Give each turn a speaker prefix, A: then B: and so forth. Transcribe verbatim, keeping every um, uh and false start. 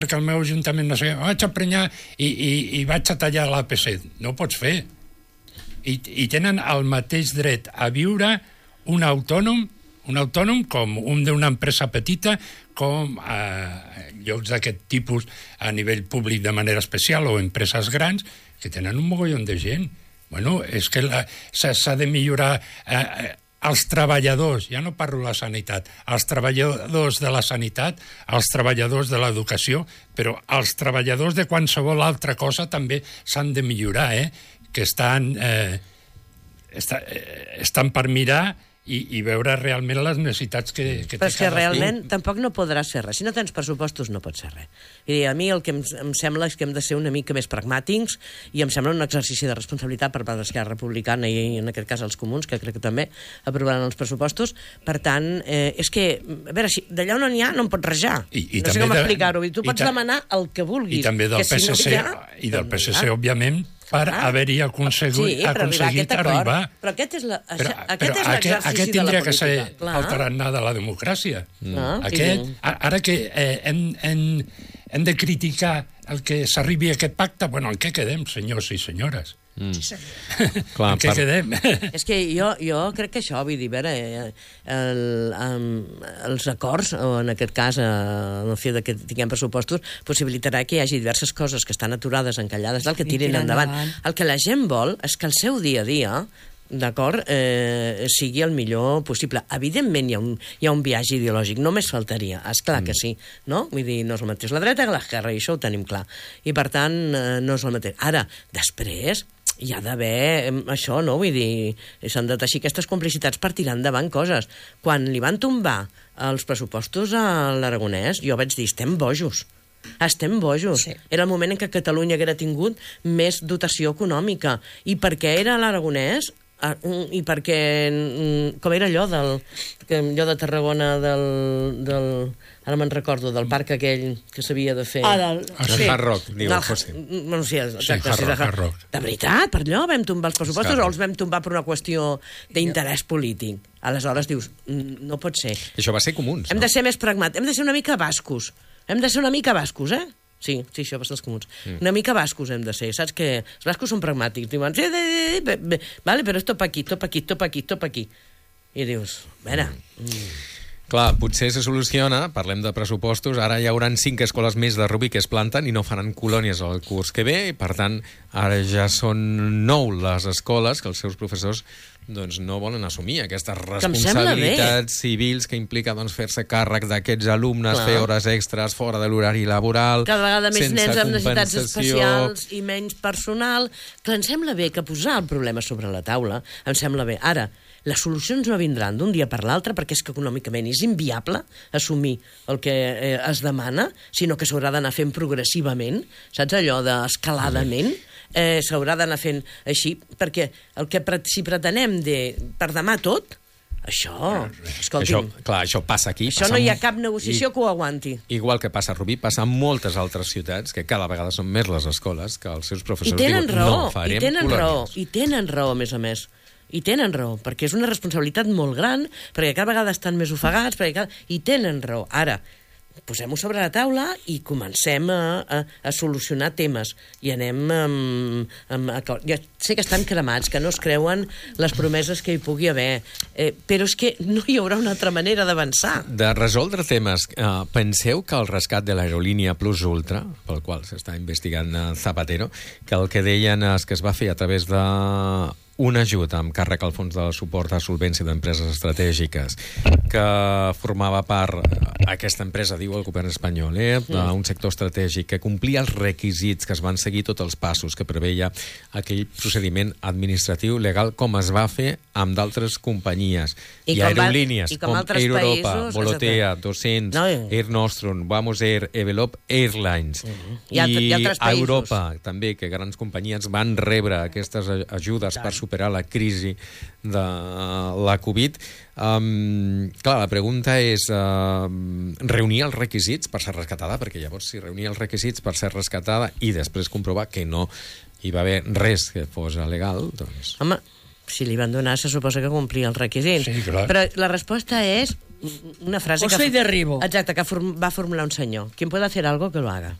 A: perquè el meu ajuntament no sé, vaig a prenyar i, i, i vaig a tallar l'A P C. No ho pots fer. I, I tenen el mateix dret a viure un autònom, un autònom com un d'una empresa petita, com a llocs d'aquest tipus a nivell públic de manera especial o empreses grans que tenen un mogollon de gent. Bueno, és que s'ha de millorar... Eh, els treballadors, ja no parlo de la sanitat, els treballadors de la sanitat, els treballadors de l'educació, però els treballadors de qualsevol altra cosa també s'han de millorar, eh? Que estan, eh, està, eh, estan per mirar i, i veure realment les necessitats que, que té
B: Però és que
A: cadascú.
B: realment tampoc no podrà ser res. Si no tens pressupostos no pot ser res. I a mi el que em, em sembla és que hem de ser una mica més pragmàtics i em sembla un exercici de responsabilitat per part d'Esquerra Republicana i en aquest cas els comuns, que crec que també aprovaran els pressupostos. Per tant, eh, és que, a veure, si d'allà on n'hi ha no em pots rajar.
A: I, i
B: no sé com
A: de,
B: explicar-ho. Tu pots demanar el que vulguis.
A: I també del P S C,
B: no
A: i del P S C, òbviament, per
B: ah,
A: haver-hi aconseguit,
B: sí,
A: aconseguit
B: arribar.
A: arribar.
B: Però aquest és la,
A: però,
B: aquest
A: però
B: és l'exercici
A: aquest
B: de la
A: tindria que
B: política.
A: ser el tarannà de la democràcia.
B: Mm.
A: Aquest, ara que eh, hem, hem, hem de criticar el que s'arribi a aquest pacte, bueno, en què quedem, senyors i senyores? Mm.
C: Clar,
A: en què
C: per...
A: quedem?
B: És que jo, jo crec que això, vull dir, a veure, el, el, els acords, o en aquest cas, el fet que tinguem pressupostos, possibilitarà que hi hagi diverses coses que estan aturades, encallades, del que tirin endavant. El que la gent vol és que el seu dia a dia, d'acord, eh, sigui el millor possible. Evidentment hi ha un, hi ha un viatge ideològic, només faltaria, és clar mm. que sí, no? Vull dir, no és el mateix la dreta que l'esquerra, i això ho tenim clar. I per tant, eh, no és el mateix. Ara, després, hi ha d'haver això, no? Vull dir, s'han de teixir aquestes complicitats per tirar endavant coses. Quan li van tombar els pressupostos a l'Aragonès, jo vaig dir, estem bojos. Estem bojos. Sí. Era el moment en què Catalunya haguera tingut més dotació econòmica. I perquè era l'Aragonès, i perquè, com era allò del, allò de Tarragona del, del ara me'n recordo, del parc aquell que s'havia de fer.
D: Ah, del...
C: Sí. Hard Rock, diu el José.
B: Bueno, sí, exacte,
A: sí, Hard Rock.
B: De veritat, per allò vam tombar els pressupostos o els vam tombar per una qüestió d'interès polític. Aleshores dius, no pot ser.
C: Això va ser comuns,
B: Hem
C: no?
B: de ser més pragmàtics, hem de ser una mica bascos. Hem de ser una mica bascos, eh? Sí, sí, això va ser els comuns. Mm. Una mica bascos hem de ser, saps que els bascos són pragmàtics. Diuen, sí, sí, sí, bé, bé, vale, però és top aquí, top aquí, top aquí, top aquí. I dius, a veure... Mm.
C: Clar, potser se soluciona, parlem de pressupostos, ara hi haurà cinc escoles més de rugby que es planten i no faran colònies el curs que ve, i per tant, ara ja són nou les escoles que els seus professors doncs, no volen assumir aquestes responsabilitats civils que implica doncs, fer-se càrrec d'aquests alumnes, Clar. fer hores extres fora de l'horari laboral,
B: cada vegada més nens amb necessitats
C: compensació.
B: especials i menys personal, que em sembla bé que posar el problema sobre la taula, em sembla bé. Ara, les solucions no vindran d'un dia per l'altre perquè és que econòmicament és inviable assumir el que eh, es demana, sinó que s'haurà d'anar fent progressivament, saps allò d'escaladament? Eh, s'haurà d'anar fent així, perquè el que pre si pretenem de, per demà tot, això, escolti'm,
C: això, clar, això passa aquí.
B: Això
C: passa
B: no hi ha cap negociació I, que ho aguanti.
C: Igual que passa a Rubí, passa a moltes altres ciutats, que cada vegada són més les escoles, que els seus professors diuen,
B: raó,
C: no farem
B: i tenen
C: colònies.
B: raó, I tenen raó, a més a més. I tenen raó, perquè és una responsabilitat molt gran, perquè cada vegada estan més ofegats, perquè cada... i tenen raó. Ara, posem-ho sobre la taula i comencem a, a, a solucionar temes. I anem amb, amb acord. Ja sé que estan cremats, que no es creuen les promeses que hi pugui haver, eh, però és que no hi haurà una altra manera d'avançar.
C: De resoldre temes, eh, penseu que el rescat de l'aerolínia Plus Ultra, pel qual s'està investigant Zapatero, que el que deien és que es va fer a través de un ajut amb càrrec al Fons de Suport a Solvència d'Empreses Estratègiques, que formava part, aquesta empresa, diu el govern espanyol, eh, d'un sector estratègic que complia els requisits, que es van seguir tots els passos, que preveia aquell procediment administratiu legal com es va fer amb d'altres companyies. I, I aerolínies
B: com,
C: com, com Air Europa,
B: països,
C: Volotea, dos-cents, no, ja. Air Nostrum, Vamos Air, Evelop Airlines. Uh-huh. I, I, altre, i a Europa, també, que grans companyies van rebre aquestes ajudes per superar la crisi de la Covid. Um, clar, la pregunta és uh, reunir els requisits per ser rescatada, perquè llavors si reunir els requisits per ser rescatada i després comprovar que no hi va haver res que fos legal, doncs...
B: Home, si li van donar se suposa que complia els requisits.
A: Sí, clar.
B: Però la resposta és una frase
D: Oso
B: que...
D: y derribo.
B: Exacte, que form, va formular un senyor. Quien pueda hacer algo, que lo haga.